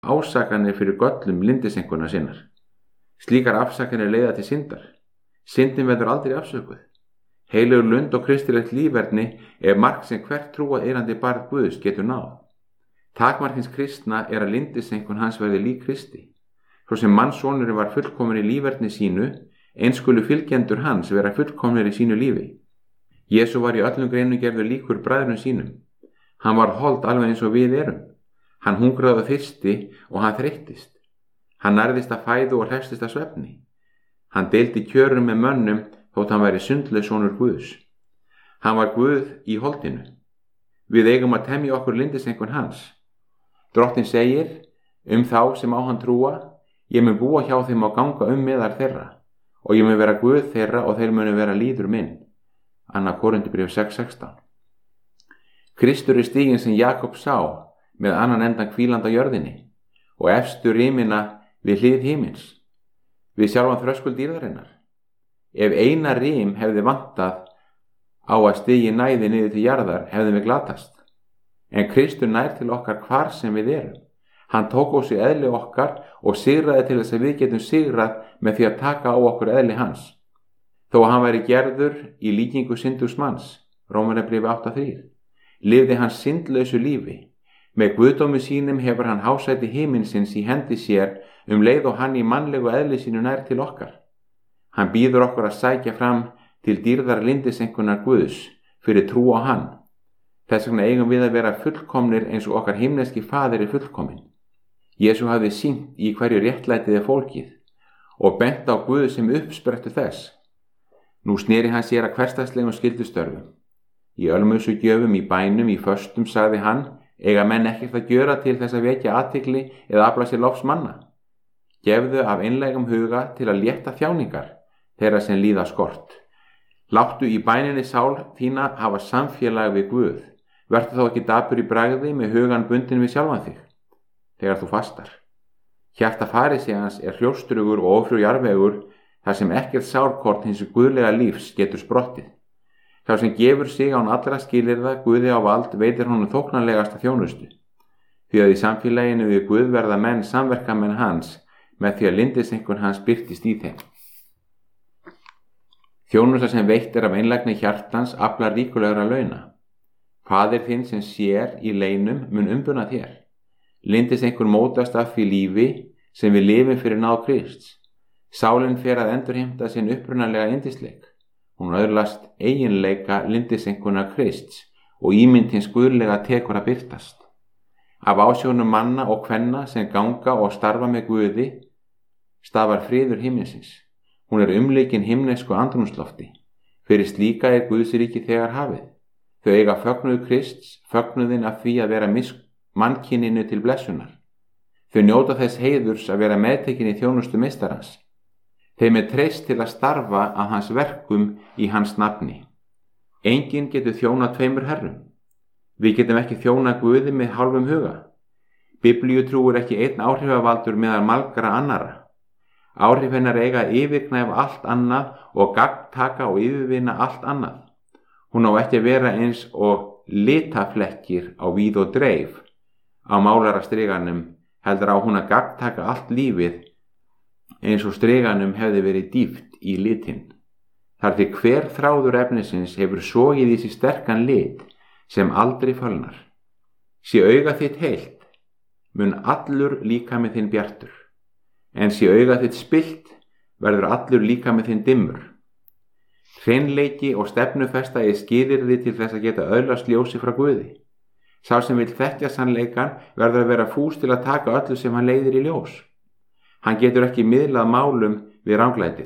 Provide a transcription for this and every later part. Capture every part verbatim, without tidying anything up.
ásakanir fyrir göllum lindisenkuna sinnar. Slíkar afsakanir leiða til syndar. Syndin verður aldrei afsökuð. Heilagur lund og kristilegt lífverðni er mark sem hvert trúað eyrandi barn Guðs getur náð. Takmark hins kristna er að lindisenkun hans verði lík Kristi. Svo sem mannssonurinn var fullkominn í lífverðni sínu, eins skulu fylgjendur hans vera fullkomnir í sínu lífi. Jesú var í öllum greinum gerður líkur bræðrum sínum. Hann var hold alveg eins og við erum. Hann hungraði og þyrsti og hann þreyttist. Hann nærðist að fæðu og hrefstist að svefni. Hann deildi kjörum með mönnum þótt hann væri sundlaus sonur Guðs. Hann var Guð í holdinu. Við eigum að temja okkur lindisenkun hans. Drottinn segir um þá sem á hann trúa: ég mun búa hjá þeim og ganga um meðal þeirra, og ég mun vera Guð þeirra og þeir munu vera líður minn. Annað Korinthubréf sex sextán. Kristur er stiginn sem Jakob sá með annan endan hvílandi á jörðinni og efstu rimina við hlið himins, við sjálfan þröskuld dýrðarinnar. Ef eina rim hefði vantað á að stiginn næði niður til jarðar, hefðum við glatast. En Kristur nær til okkar hvar sem við erum. Hann tók á sig eðli okkar og sigraði til þess að við getum sigrað með því að taka á okkur eðli hans. Þó að hann væri gerður í líkingu syndugs manns, Rómarbréf átta þrjú, lifði hann syndlausu lífi. Með guðdómi sínum hefur hann hásæti himinsins í hendi sér um leið og hann í mannlegu eðli sínu nær til okkar. Hann býður okkur að sækja fram til dýrðar lindisenkunar Guðs fyrir trú á hann. Þess vegna eigum við að vera fullkomnir eins og okkar himneski faðir er fullkominn. Jesú hafði sýnt í hverju réttlætið er fólkið og bent á Guð sem uppsprettu þess. Nú sneri hann sér að hversdagslegum skyldustörfum. Í ölmusugjöfum, í bænum, í föstum sagði hann: eiga menn ekkert að gjöra til þess að vekja athygli eða afla sér lofs manna. Gefðu af einlægum huga til að létta þjáningar þeirra sem líða skort. Láttu í bæninni sál þína hafa samfélag við Guð. Vertu þá ekki dapur í bragði með hugan bundin við sjálfan þig þegar þú fastar. Hjarta farisejans er hljóstrugur og ófrjójarvegur, þar sem ekkert sárkort hins guðlega lífs getur sprottið. Sá sem gefur sig án allra skilyrða Guði á vald veitir honum þóknanlegasta þjónustu, því að í samfélaginu við Guð verða menn samverkamenn hans með því að lindisenkun hans birtist í þeim. Þjónusta sem veitt er af einlægni hjartans aflar ríkulegra launa. Faðir þinn sem sér í leinum mun umbuna þér. Lindisenkun mótast af því lífi sem við lifum fyrir náð Krists. Sálin fer að endurheimta sinn upprunalega yndisleik. Hún öðlast eiginleika lindisenkuna Krists og ímynd hins guðlega tekur að birtast. Af ásjónum manna og kvenna sem ganga og starfa með Guði stafar friður himnesins. Hún er umleikin himnesku andrúmslofti. Fyrir slíka er Guðsríki þegar hafið. Þau eiga fögnuð Krists, fögnuðin af því að vera mannkyninu til blessunar. Þau njóta þess heiðurs að vera meðtekin í þjónustu meistarans. Þeim er treyst til að starfa að hans verkum í hans nafni. Enginn getur þjónað tveimur herrum. Við getum ekki þjónað Guði með hálfum huga. Biblíu trúir ekki einn áhrifavaldur meðal margra annara. Áhrif hennar eiga að yfirgnæfa allt annað og gagntaka og yfirvinna allt annað. Hún á ekki að vera eins og litaflekkir á víð og dreif á málarastriganum, heldur á hún að gagntaka allt lífið eins og striganum hefði verið dýft í litinn. Þar til hver þráður efnisins hefur sogið í sig sterkan lit sem aldrei fölnar. Sé auga þitt heilt, mun allur líkami þinn bjartur, en sé auga þitt spillt, verður allur líkami þinn dimmur. Hreinleiki og stefnufesta er skilyrði til þess að geta öðlast ljósi frá Guði. Sá sem vill þekkja sannleikann verður að vera fús til að taka öllu sem hann leiðir í ljós. Hann getur ekki miðlað málum við ranglætið.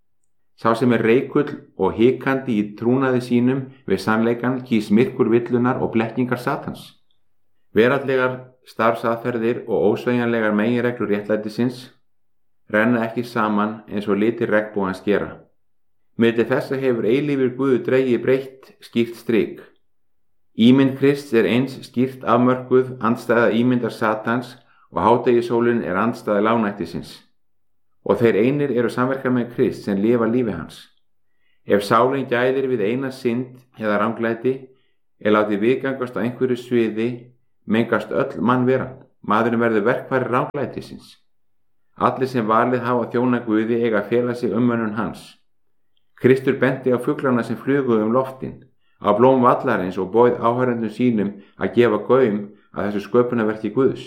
Sá sem er reikull og hikandi í trúnaði sínum við sannleikann kýs myrkur villunar og blekkingar Satans. Veraldlegar starfsaðferðir og ósveigjanlegar meginreglur réttlætisins renna ekki saman eins og litir regnbogans gera. Milli þessa hefur eilífur Guð dregið breitt skýrt strik. Ímynd Krists er eins skýrt afmörkuð andstæða ímyndar Satans og hádegisólin er andstæða lágnættisins. Og þeir einir eru samverkamenn Krists sem lifa lífi hans. Ef sálin gæðir við eina synd eða ranglæti er látið viðgangast á einhverju sviði, mengast öll mannveran. maðurinn verður verkfæri ranglætisins. Allir sem valið hafa að þjóna Guði eiga að fela sig umönnun hans. Kristur benti á fuglana sem flugu um loftin, á blóm vallarins og bauð áhorfendum sínum að gefa gaum að þessu sköpunarverki Guðs.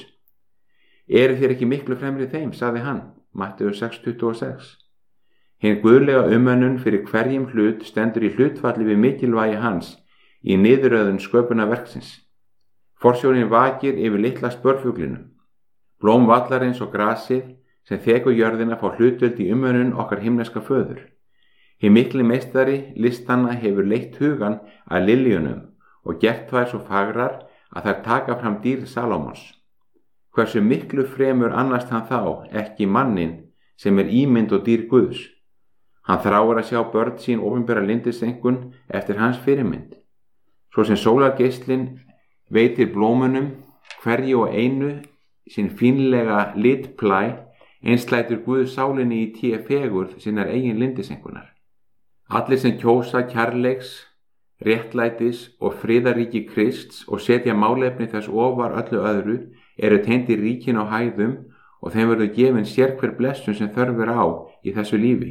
Eru þér ekki miklu fremri þeim, sagði hann, Matteus sex tuttugu og sex. Hinn guðlega umönnun fyrir hverjum hlut stendur í hlutfalli við mikilvægi hans í niðurröðun sköpunarverksins. Forsjónin vakir yfir litla spörfuglinum. Blóm vallarins og grasið sem þekur jörðina fá hlutvöld í umönnun okkar himneska föður. Hinn mikli meistari listanna hefur leitt hugan að liljunum og gert þær svo fagrar að þær taka fram dýr Salómons. Hversu miklu fremur annast hann þá ekki mannin sem er ímynd og dýr Guðs. Hann þráir að sjá börn sín opinbera lindisengun eftir hans fyrirmynd. Svo sem sólargeislinn veitir blómunum hverju og einu sín fínlega litplæ, eins lætur Guð sálinni í té fegurð sinnar eigin lindisengunar. Allir sem kjósa kærleiks, réttlætis og friðaríki Krists og setja málefni þess ofar öllu öðru eru tengdir ríkin á hæðum og þeim verður gefin sérhver blessun sem þörf er á í þessu lífi.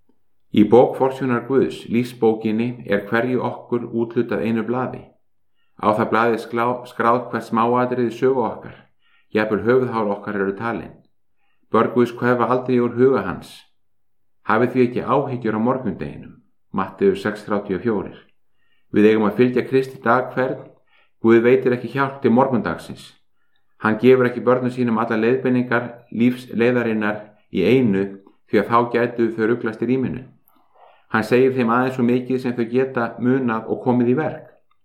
Í bók forsjónar Guðs, lífsbókinni, er hverju okkur úthlutað einu blaði. Á það blaði skráð hvert smáatriði sögu okkar, jafnvel höfuðhár okkar eru talin. Börn Guðs hverfa aldrei úr huga hans. Hafið því ekki áhyggjur á morgundeginum, Matteus sex þrjátíu og fjögur. Við eigum að fylgja Kristi dag hvern, Guð veitir ekki hjálp til morgundagsins. Hann gefur ekki börnum sínum alla leiðbeiningar lífsleiðarinnar í einu því að þá gætu þau ruglast í rýminu. Hann segir þeim aðeins svo mikið sem þau geta munað og komið í verk.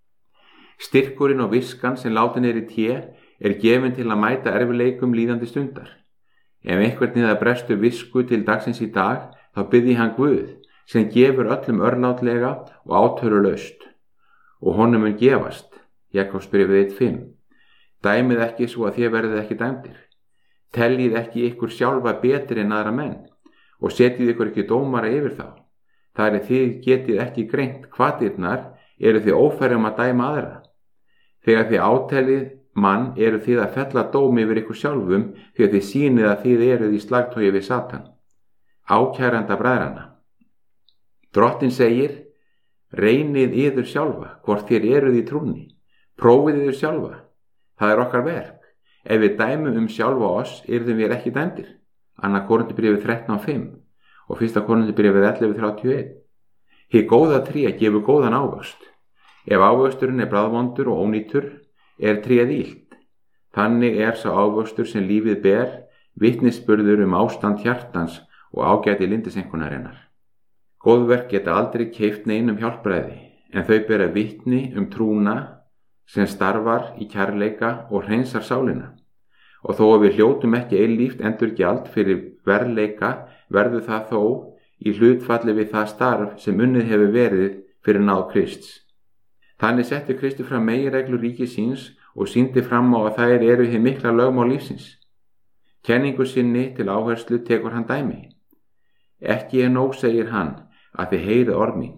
Styrkurinn og viskan sem látin er í té er gefin til að mæta erfileikum líðandi stundar. Ef einhvern niða brestu visku til dagsins í dag, þá biðji hann Guð sem gefur öllum örlátlega og átörulaust. Og honum mun gefast, Jakobsbréfið eitt fimm. Dæmið ekki svo að þér verðið ekki dæmdir. Teljið ekki ykkur sjálfa betri en aðra menn og setjið ykkur ekki dómara yfir þá. Þar er þið getið ekki greint hvatirnar eru þið ófærum að dæma aðra. Þegar þið átellið mann eru þið að fella dómi yfir ykkur sjálfum því að þið sýnið að þið eruð í slagtogi við Satan. Ákæranda bræðrana. Drottinn segir, reynið yður sjálfa, hvort þér eruð í trúnni. Prófið yður sjálfa. Það er okkar verk. Ef við dæmum um sjálfa oss, yrðum við ekki dæmdir. Annað Korinthubréfið þrettán fimm og fyrsta Korinthubréfið ellefu þrjátíu og eitt. Hið góða tré gefur góðan ávöxt. Ef ávöxturinn er bráðvondur og ónýtur, er tréð illt. Þannig er sá ávöxtur sem lífið ber, vitnisburður um ástand hjartans og ágæti lindisenkunarinnar. Góðverk geta aldrei keypt neinum hjálpræði, en þau bera vitni um trúna sem starfar í kærleika og hreinsar sálina. Og þó að við hljótum ekki eilíft endurgjald fyrir verðleika, verður það þó í hlutfalli við það starf sem unnið hefur verið fyrir náð Krists. Þannig setti Kristi fram meginreglur ríkis síns og sýndi fram á að þær eru hið mikla lögmál lífsins. Kenningu sinni til áherslu tekur hann dæmi. Ekki er nóg, segir hann, að þið heyrið orð mín.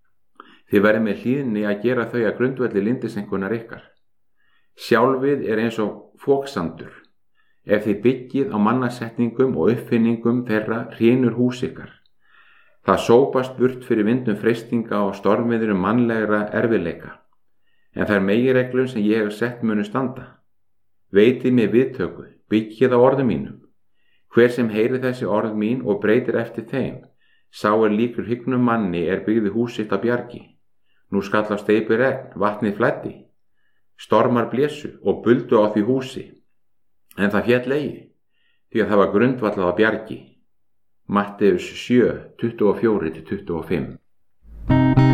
Þið verið með hlýðni að gera þau að grundvelli lindisengunar ykkar. Sjálfið er eins og foksandur. Ef þið byggið á mannasetningum og uppfinningum þeirra hrynur hús ykkar. Það sópast burt fyrir vindum freistinga og stormiður um mannlegra erfiðleika. En þær meginreglur sem ég hef sett munu standa. Veitið mér viðtöku, byggið á orðum mínum. Hver sem heyrir þessi orð mín og breytir eftir þeim, sá er líkur hyggnum manni er byggði hús sitt á bjargi. Nú skall á steypi regn, vatnið flæddi. Stormar blésu og buldu á því húsi. En það féll eigi, því að það var grundvallað á bjargi. Matteus sjö tuttugu og fjögur til tuttugu og fimm.